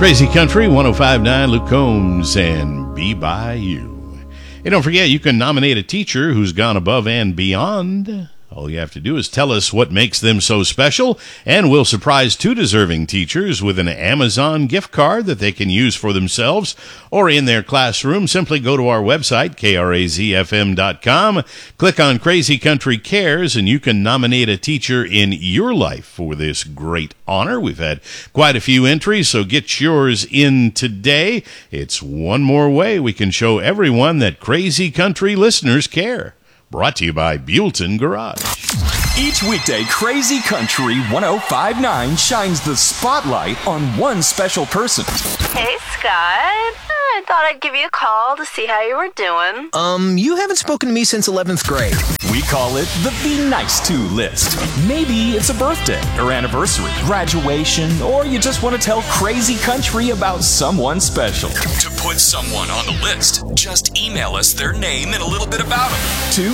Crazy Country 105.9, Luke Combs and Be By You. Hey, don't forget, you can nominate a teacher who's gone above and beyond. All you have to do is tell us what makes them so special, and we'll surprise two deserving teachers with an Amazon gift card that they can use for themselves or in their classroom. Simply go to our website, krazfm.com, click on Crazy Country Cares, and you can nominate a teacher in your life for this great honor. We've had quite a few entries, so get yours in today. It's one more way we can show everyone that Crazy Country listeners care. Brought to you by Buellton Garage. Each weekday, Crazy Country 105.9 shines the spotlight on one special person. Hey, Scott. I thought I'd give you a call to see how you were doing. You haven't spoken to me since 11th grade. We call it the Be Nice To list. Maybe it's a birthday or anniversary, graduation, or you just want to tell Crazy Country about someone special. To put someone on the list, just email us their name and a little bit about them to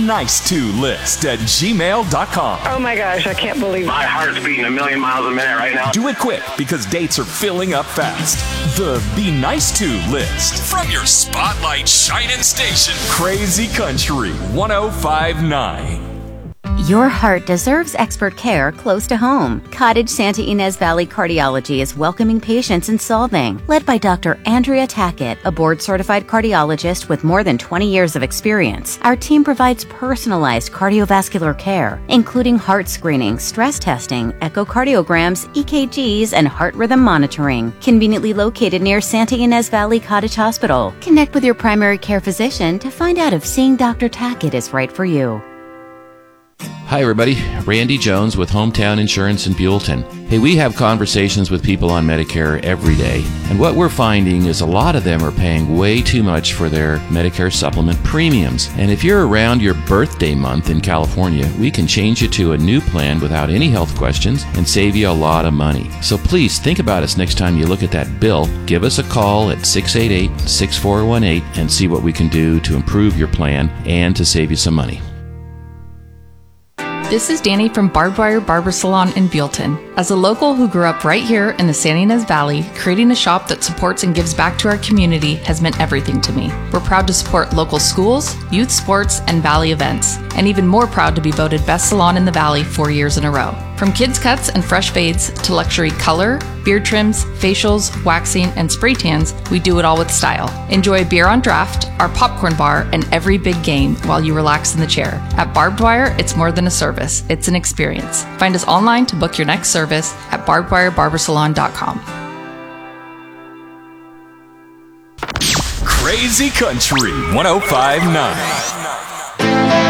BeNiceToList@gmail.com. Oh my gosh, I can't believe it. My heart's beating 1,000,000 miles a minute right now. Do it quick because dates are filling up fast. The Be Nice To list from your spotlight shining station, Crazy Country 105.9. Your heart deserves expert care close to home. Cottage Santa Ynez Valley Cardiology is welcoming patients and solving. Led by Dr. Andrea Tackett, a board-certified cardiologist with more than 20 years of experience, our team provides personalized cardiovascular care, including heart screening, stress testing, echocardiograms, EKGs, and heart rhythm monitoring. Conveniently located near Santa Ynez Valley Cottage Hospital. Connect with your primary care physician to find out if seeing Dr. Tackett is right for you. Hi everybody, Randy Jones with Hometown Insurance in Buellton. Hey, we have conversations with people on Medicare every day, and what we're finding is a lot of them are paying way too much for their Medicare supplement premiums. And if you're around your birthday month in California, we can change you to a new plan without any health questions and save you a lot of money. So please think about us next time you look at that bill. Give us a call at 688-6418 and see what we can do to improve your plan and to save you some money. This is Danny from Barbed Wire Barber Salon in Buellton. As a local who grew up right here in the Santa Ynez Valley, creating a shop that supports and gives back to our community has meant everything to me. We're proud to support local schools, youth sports, and Valley events, and even more proud to be voted Best Salon in the Valley 4 years in a row. From kids cuts and fresh fades to luxury color, beard trims, facials, waxing, and spray tans, we do it all with style. Enjoy a beer on draft, our popcorn bar, and every big game while you relax in the chair. At Barbed Wire, it's more than a service, it's an experience. Find us online to book your next service at barbedwirebarbersalon.com. Crazy Country 105.9.